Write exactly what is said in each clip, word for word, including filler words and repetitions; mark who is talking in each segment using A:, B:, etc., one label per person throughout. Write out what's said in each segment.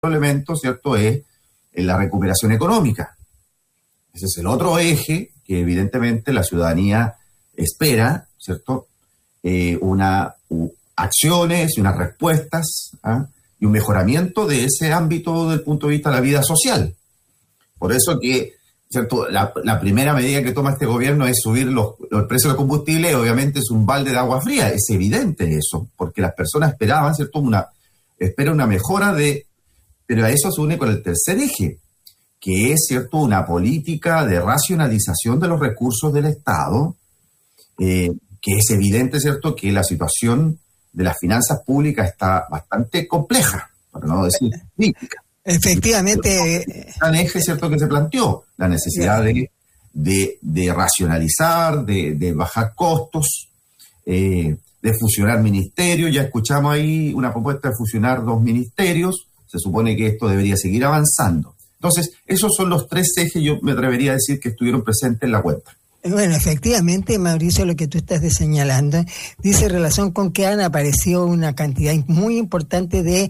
A: elemento, ¿cierto?, es la recuperación económica. Ese es el otro eje que evidentemente la ciudadanía espera, ¿cierto?, eh, una uh, acciones y unas respuestas, ¿ah? y un mejoramiento de ese ámbito desde el punto de vista de la vida social. Por eso que, ¿cierto?, la, la primera medida que toma este gobierno es subir los, los precios de los combustibles, obviamente es un balde de agua fría, es evidente eso, porque las personas esperaban, ¿cierto?, una, espera una mejora de, pero a eso se une con el tercer eje, que es, ¿cierto?, una política de racionalización de los recursos del Estado, eh, que es evidente, ¿cierto?, que la situación de las finanzas públicas está bastante compleja, para no decir crítica.
B: Efectivamente.
A: El eje, ¿cierto?, que se planteó, la necesidad de, de, de racionalizar, de, de bajar costos, eh, de fusionar ministerios. Ya escuchamos ahí una propuesta de fusionar dos ministerios. Se supone que esto debería seguir avanzando. Entonces, esos son los tres ejes, yo me atrevería a decir, que estuvieron presentes en la cuenta.
B: Bueno, efectivamente, Mauricio, lo que tú estás señalando dice relación con que han aparecido una cantidad muy importante de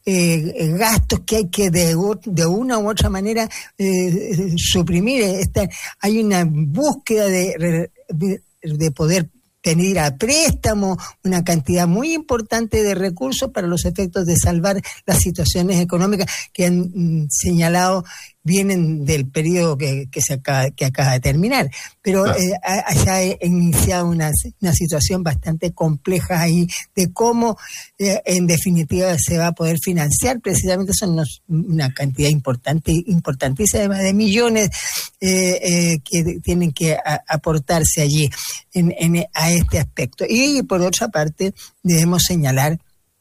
B: eh, gastos que hay que de, de una u otra manera eh, suprimir. Esta, hay una búsqueda de, de, de poder pedir a préstamo una cantidad muy importante de recursos para los efectos de salvar las situaciones económicas que han mm, señalado vienen del periodo que, que se acaba, que acaba de terminar. Pero eh, allá he iniciado una, una situación bastante compleja ahí de cómo eh, en definitiva se va a poder financiar. Precisamente son unos, una cantidad importante, importantísima de millones eh, eh, que tienen que a, aportarse allí en, en, a este aspecto. Y por otra parte debemos señalar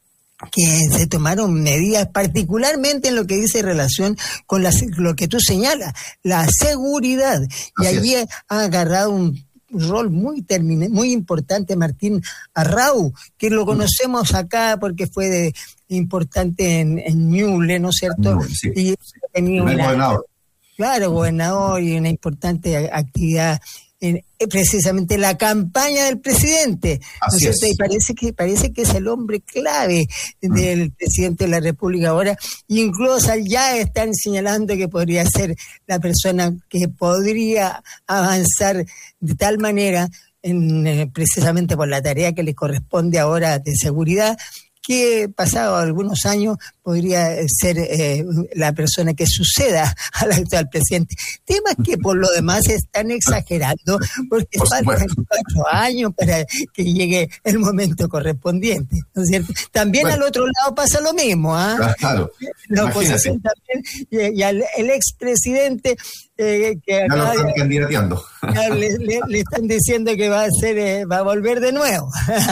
B: que se tomaron medidas, particularmente en lo que dice relación con la, lo que tú señalas, la seguridad. Y
A: Así
B: allí
A: es.
B: ha agarrado un rol muy termine, muy importante Martín Arrau, que lo conocemos acá porque fue de, importante en, en Ñuble, ¿no es cierto?
A: No, sí.
B: Y tenía
A: El
B: una,
A: gobernador.
B: Claro, gobernador, y una importante actividad en precisamente la campaña del presidente, ¿no es cierto? Y parece que parece que es el hombre clave del mm. presidente de la República ahora. Incluso ya están señalando que podría ser la persona que podría avanzar de tal manera, en, eh, precisamente por la tarea que le corresponde ahora de seguridad, que pasado algunos años podría ser eh, la persona que suceda al actual presidente. Temas que por lo demás están exagerando, porque por faltan cuatro años para que llegue el momento correspondiente, ¿no es cierto? También bueno, al otro lado pasa lo mismo, ¿ah? ¿eh?
A: Claro,
B: la oposición también, y, y al el expresidente eh, que
A: ya lo están candidateando.
B: Le, le, le están diciendo que va a ser, eh, va a volver de nuevo.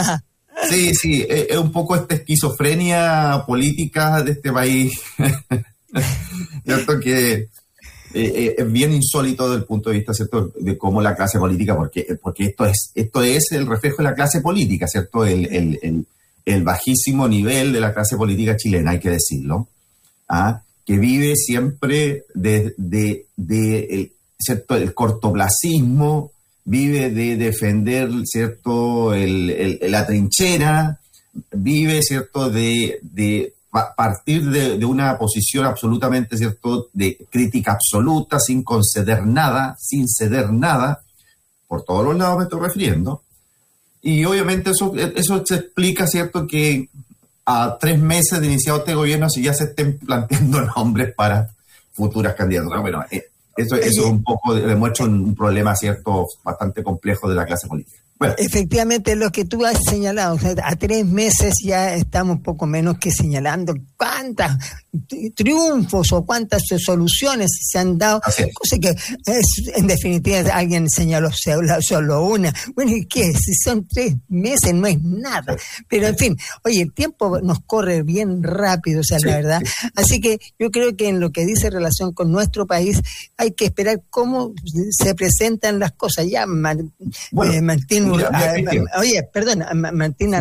A: Sí, sí, es un poco esta esquizofrenia política de este país, ¿cierto? Que eh, es bien insólito desde el punto de vista, ¿cierto?, de cómo la clase política, porque porque esto es esto es el reflejo de la clase política, ¿cierto? El, el, el, el bajísimo nivel de la clase política chilena, hay que decirlo, ¿ah? Que vive siempre de, de, de el, ¿cierto?, el cortoplacismo, vive de defender, ¿cierto?, el, el, la trinchera, vive, ¿cierto?, de, de partir de, de una posición absolutamente, ¿cierto?, de crítica absoluta, sin conceder nada, sin ceder nada, por todos los lados me estoy refiriendo. Y obviamente eso, eso se explica, ¿cierto?, que a tres meses de iniciado este gobierno si ya se estén planteando nombres para futuras candidaturas. Bueno, eh, Eso, eso es un poco demuestra un, un problema, cierto, bastante complejo de la clase política. Bueno.
B: Efectivamente, lo que tú has señalado, o sea, a tres meses ya estamos poco menos que señalando cuántas triunfos o cuántas soluciones se han dado. Cosa que es, en definitiva, alguien señaló solo una. Bueno, ¿y qué? Si son tres meses no es nada. Pero en fin, oye, el tiempo nos corre bien rápido, o sea, sí, la verdad. Sí. Así que yo creo que en lo que dice relación con nuestro país hay que esperar cómo se presentan las cosas. Ya, Man, bueno, eh, Martín, mira, mira, a, a, oye, perdón, Martín Arrau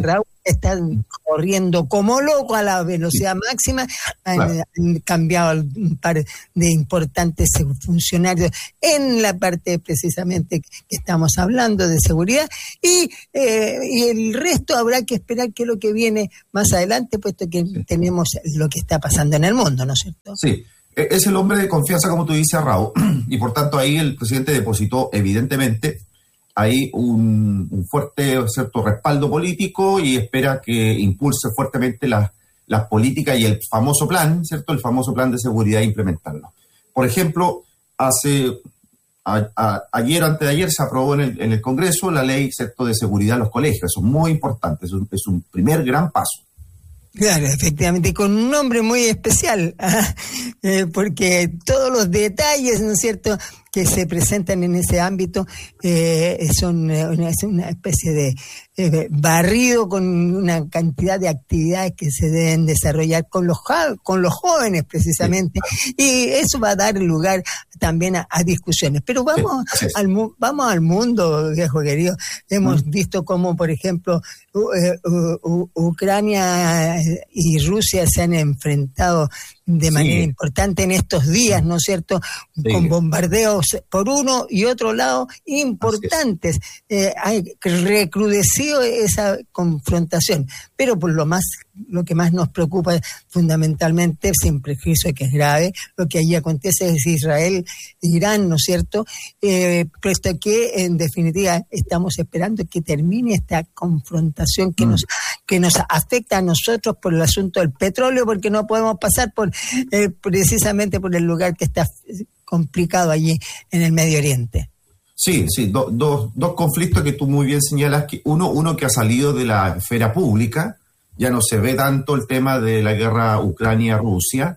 B: están corriendo como locos a la velocidad sí. máxima, han, claro. han cambiado un par de importantes funcionarios en la parte precisamente que estamos hablando de seguridad, y, eh, y el resto habrá que esperar que lo que viene más adelante, puesto que sí. tenemos lo que está pasando en el mundo, ¿no es cierto?
A: Sí, es el hombre de confianza, como tú dices, Raúl, y por tanto ahí el presidente depositó evidentemente hay un, un fuerte cierto respaldo político y espera que impulse fuertemente las, las políticas y el famoso plan, ¿cierto? El famoso plan de seguridad e implementarlo. Por ejemplo, hace a, a, ayer o antes de ayer se aprobó en el, en el Congreso la ley, ¿cierto?, de seguridad en los colegios. Eso es muy importante, es un, es un primer gran paso.
B: Claro, efectivamente, con un nombre muy especial, ¿ah? eh, porque todos los detalles, ¿no es cierto?, que se presentan en ese ámbito eh, son una, es una especie de eh, barrido con una cantidad de actividades que se deben desarrollar con los con los jóvenes precisamente, sí. y eso va a dar lugar también a, a discusiones. Pero vamos sí, al vamos al mundo, viejo querido. Hemos mm. visto cómo, por ejemplo, uh, uh, uh, Ucrania y Rusia se han enfrentado de manera sí. importante en estos días, ¿no es cierto?, sí. con bombardeos por uno y otro lado importantes. Eh, hay recrudecido esa confrontación, pero por lo más, lo que más nos preocupa fundamentalmente, sin prejuicio que es grave, lo que allí acontece es Israel, Irán, ¿no es cierto?, eh, puesto que en definitiva estamos esperando que termine esta confrontación que mm. nos que nos afecta a nosotros por el asunto del petróleo, porque no podemos pasar por eh, precisamente por el lugar que está complicado allí en el Medio Oriente.
A: Sí, sí, do, do, dos conflictos que tú muy bien señalas. Que uno, uno que ha salido de la esfera pública, ya no se ve tanto el tema de la guerra Ucrania-Rusia.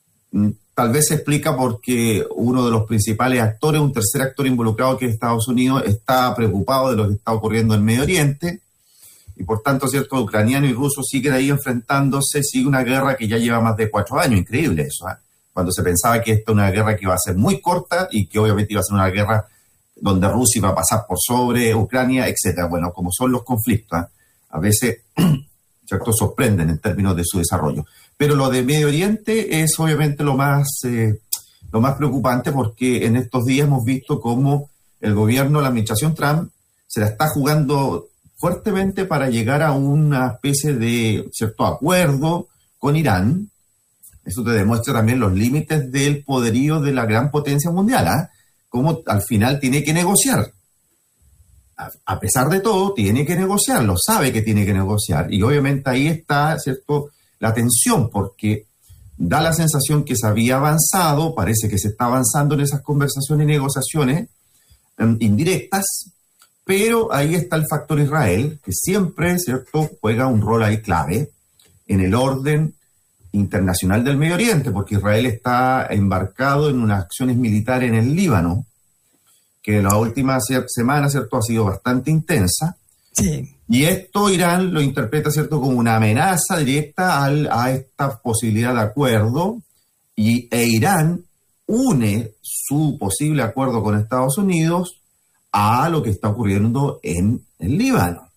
A: Tal vez se explica porque uno de los principales actores, un tercer actor involucrado que es Estados Unidos, está preocupado de lo que está ocurriendo en Medio Oriente. Y por tanto, cierto, ucranianos y rusos siguen ahí enfrentándose, sigue una guerra que ya lleva más de cuatro años, increíble eso, ¿eh? Cuando se pensaba que esta es una guerra que iba a ser muy corta y que obviamente iba a ser una guerra donde Rusia iba a pasar por sobre Ucrania, etcétera. Bueno, como son los conflictos, ¿eh? A veces, cierto, sorprenden en términos de su desarrollo. Pero lo de Medio Oriente es obviamente lo más, eh, lo más preocupante, porque en estos días hemos visto cómo el gobierno, la administración Trump, se la está jugando fuertemente para llegar a una especie de cierto acuerdo con Irán. Eso te demuestra también los límites del poderío de la gran potencia mundial, ¿eh? Cómo al final tiene que negociar. A, a pesar de todo, tiene que negociar, lo sabe que tiene que negociar. Y obviamente ahí está, ¿cierto?, la tensión, porque da la sensación que se había avanzado, parece que se está avanzando en esas conversaciones y negociaciones eh, indirectas, pero ahí está el factor Israel, que siempre, ¿cierto?, juega un rol ahí clave en el orden internacional del Medio Oriente, porque Israel está embarcado en unas acciones militares en el Líbano, que en las últimas semanas, ¿cierto?, ha sido bastante intensa.
B: Sí.
A: Y esto Irán lo interpreta, ¿cierto?, como una amenaza directa al, a esta posibilidad de acuerdo, y, e Irán une su posible acuerdo con Estados Unidos a lo que está ocurriendo en el Líbano.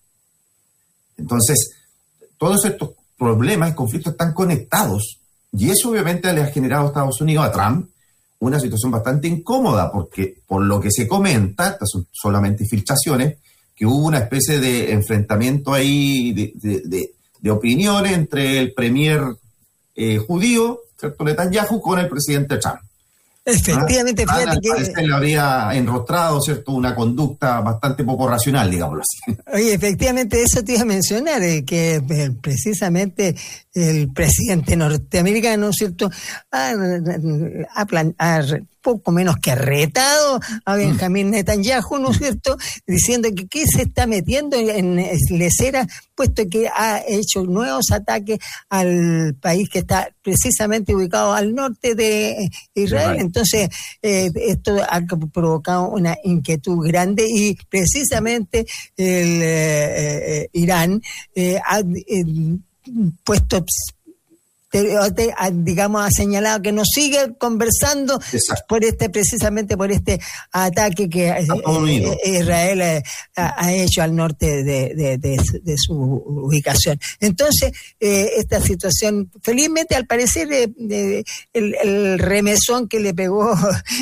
A: Entonces, todos estos problemas y conflictos están conectados, y eso obviamente le ha generado a Estados Unidos, a Trump, una situación bastante incómoda, porque por lo que se comenta, estas son solamente filtraciones, que hubo una especie de enfrentamiento ahí de, de, de, de opiniones entre el premier eh, judío, ¿cierto?, Netanyahu, con el presidente Trump.
B: Efectivamente,
A: ah,
B: fíjate
A: al
B: que...
A: parecer le habría enrostrado, ¿cierto?, una conducta bastante poco racional, digámoslo así.
B: Oye, efectivamente, eso te iba a mencionar, eh, que eh, precisamente el presidente norteamericano, ¿cierto?, ha, ha, plan, ha poco menos que retado a Benjamín mm. Netanyahu, ¿no es cierto?, diciendo que qué se está metiendo en lesera, puesto que ha hecho nuevos ataques al país que está precisamente ubicado al norte de Israel. Right. Entonces, eh, esto ha provocado una inquietud grande, y precisamente el eh, eh, Irán eh, ha eh, puesto te, te, digamos, ha señalado que no sigue conversando. Exacto. Por este, precisamente por este ataque que eh, Israel ha, ha hecho al norte de, de, de, de su ubicación. Entonces, eh, esta situación, felizmente, al parecer, eh, eh, el, el remesón que le pegó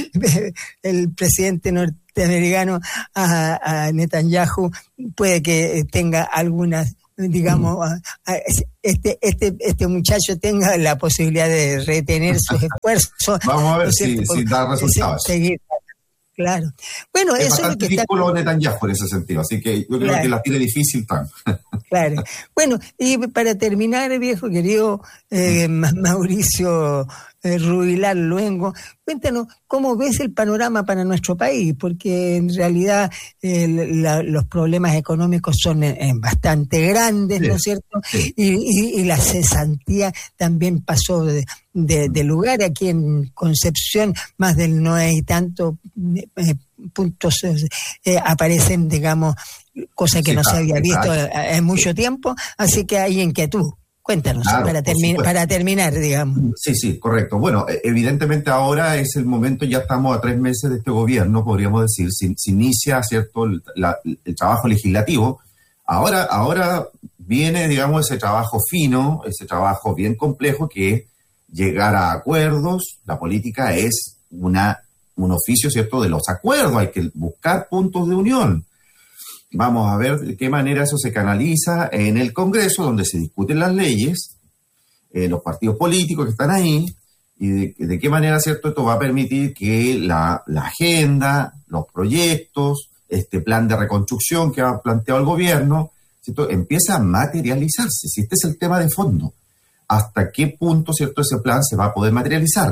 B: el presidente norteamericano a, a Netanyahu puede que tenga algunas, digamos, este este este muchacho tenga la posibilidad de retener sus esfuerzos.
A: Vamos a ver si, si da resultados. Seguir.
B: Claro. Bueno, es eso es lo que está
A: con Netanyahu en ese sentido, así que yo creo claro. que la tiene difícil tan.
B: Claro. Bueno, y para terminar, viejo querido eh, Mauricio eh, Rubilar Luengo, cuéntanos cómo ves el panorama para nuestro país, porque en realidad eh, la, los problemas económicos son eh, bastante grandes, sí, ¿no es cierto? Sí. Y, y, y la cesantía también pasó de, de, de lugar aquí en Concepción, más del nueve y tanto eh, puntos eh, aparecen, digamos, cosa que sí, no se había visto en mucho tiempo, así que hay inquietud. Cuéntanos, claro, para, termi- para terminar, digamos.
A: Sí, sí, correcto. Bueno, evidentemente ahora es el momento, ya estamos a tres meses de este gobierno, podríamos decir, se, se inicia, ¿cierto?, el, la, el trabajo legislativo. Ahora, ahora viene, digamos, ese trabajo fino, ese trabajo bien complejo, que es llegar a acuerdos. La política es una, un oficio, ¿cierto?, de los acuerdos, hay que buscar puntos de unión. Vamos a ver de qué manera eso se canaliza en el Congreso, donde se discuten las leyes, eh, los partidos políticos que están ahí, y de, de qué manera, ¿cierto?, esto va a permitir que la, la agenda, los proyectos, este plan de reconstrucción que ha planteado el gobierno, ¿cierto?, empieza a materializarse. Si este es el tema de fondo, ¿hasta qué punto, ¿cierto?, ese plan se va a poder materializar?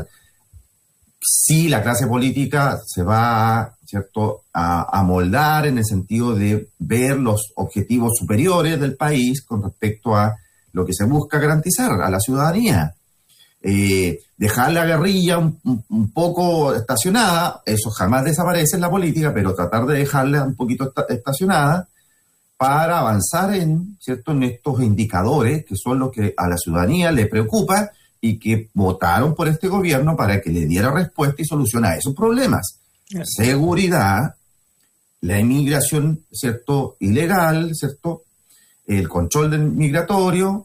A: Si la clase política se va, ¿cierto?, a, a moldar en el sentido de ver los objetivos superiores del país con respecto a lo que se busca garantizar a la ciudadanía. Eh, dejar la guerrilla un, un, un poco estacionada, eso jamás desaparece en la política, pero tratar de dejarla un poquito estacionada para avanzar en, ¿cierto?, en estos indicadores que son los que a la ciudadanía le preocupa y que votaron por este gobierno para que le diera respuesta y solución a esos problemas. Yes. Seguridad, la inmigración, ¿cierto?, ilegal, ¿cierto?, el control del migratorio,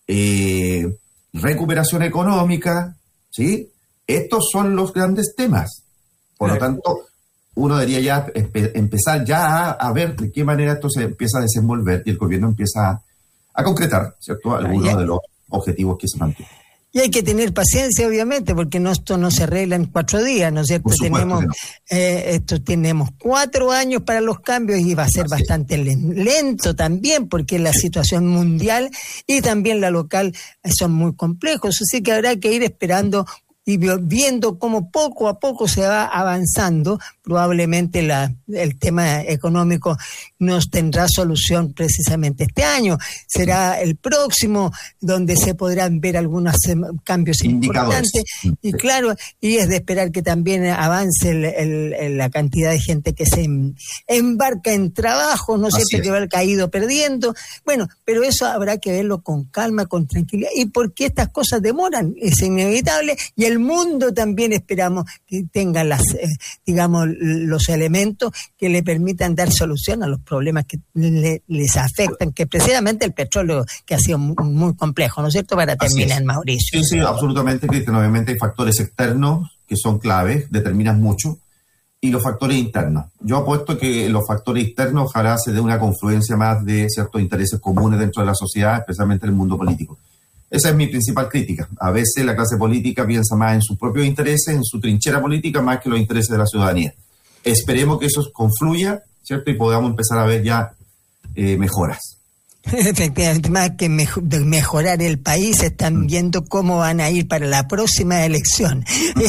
A: eh, recuperación económica, ¿sí? Estos son los grandes temas. Por yes. lo tanto, uno debería ya empe- empezar ya a, a ver de qué manera esto se empieza a desenvolver y el gobierno empieza a, a concretar, ¿cierto?, algunos yes. de los objetivos que se mantienen.
B: Y hay que tener paciencia, obviamente, porque no, esto no se arregla en cuatro días, ¿no es cierto? Tenemos, no. eh, esto, tenemos cuatro años para los cambios y va a ser Así bastante es. lento también, porque la situación mundial y también la local son muy complejos. Así que habrá que ir esperando y viendo cómo poco a poco se va avanzando. Probablemente la, el tema económico nos tendrá solución precisamente este año. Será el próximo donde se podrán ver algunos cambios importantes. Y claro, y es de esperar que también avance el, el, el, la cantidad de gente que se embarca en trabajo, ¿no es cierto?, que va caído perdiendo. Bueno, pero eso habrá que verlo con calma, con tranquilidad. Y porque estas cosas demoran, es inevitable, y el mundo también esperamos que tenga las, eh, digamos, los elementos que le permitan dar solución a los problemas que le, les afectan, que precisamente el petróleo, que ha sido muy, muy complejo, ¿no es cierto?, para terminar, Mauricio.
A: Sí, sí, absolutamente, Cristian. Obviamente hay factores externos que son claves, determinan mucho, y los factores internos. Yo apuesto que los factores externos ojalá se dé una confluencia más de ciertos intereses comunes dentro de la sociedad, especialmente en el mundo político. Esa es mi principal crítica. A veces la clase política piensa más en sus propios intereses, en su trinchera política, más que los intereses de la ciudadanía. Esperemos que eso confluya, ¿cierto?, y podamos empezar a ver ya eh, mejoras.
B: Efectivamente, más que mejor, mejorar el país, están viendo cómo van a ir para la próxima elección.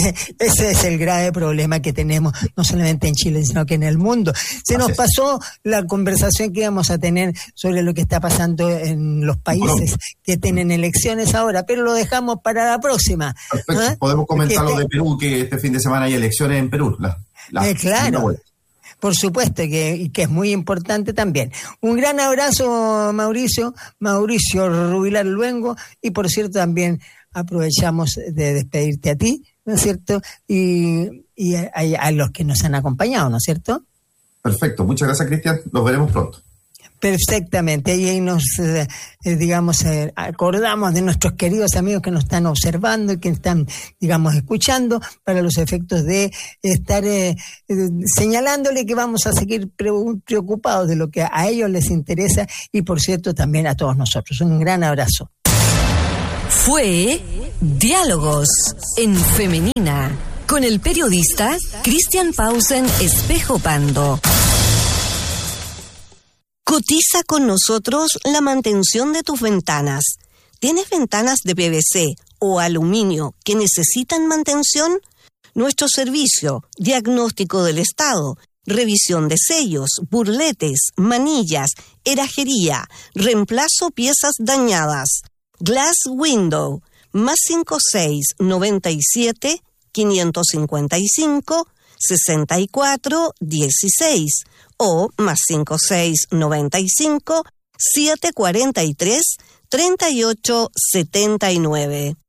B: Ese es el grave problema que tenemos, no solamente en Chile, sino que en el mundo. Se nos pasó la conversación que íbamos a tener sobre lo que está pasando en los países que tienen elecciones ahora, pero lo dejamos para la próxima.
A: Perfecto. ¿Ah? Podemos comentar lo de Perú, que este fin de semana hay elecciones en Perú. La, la
B: eh, claro. Por supuesto, que, que es muy importante también. Un gran abrazo, Mauricio, Mauricio Rubilar Luengo, y por cierto también aprovechamos de despedirte a ti, ¿no es cierto? Y, y a, a los que nos han acompañado, ¿no es cierto?
A: Perfecto, muchas gracias, Cristian, nos veremos pronto.
B: Perfectamente, y ahí nos, eh, digamos, eh, acordamos de nuestros queridos amigos que nos están observando y que están, digamos, escuchando para los efectos de estar eh, eh, señalándole que vamos a seguir pre- preocupados de lo que a ellos les interesa y, por cierto, también a todos nosotros. Un gran abrazo.
C: Fue Diálogos en Femenina con el periodista Cristian Pausen Espejo Pando.
D: Cotiza con nosotros la mantención de tus ventanas. ¿Tienes ventanas de P V C o aluminio que necesitan mantención? Nuestro servicio, diagnóstico del estado, revisión de sellos, burletes, manillas, herrajería, reemplazo piezas dañadas. Glass Window, más cinco seis noventa y siete, quinientos cincuenta y cinco, sesenta y cuatro, dieciséis o más cinco seis noventa y cinco, siete cuarenta y tres, treinta y ocho setenta y nueve.